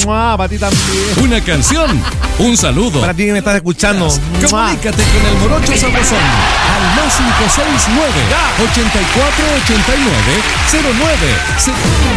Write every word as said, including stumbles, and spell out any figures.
¡Mua! Para ti también. Una canción, un saludo. Para ti que me estás escuchando. ¡Mua! Comunícate con el Morocho Sabrosón al más cinco seis nueve, ochenta y cuatro ochenta y nueve, cero nueve.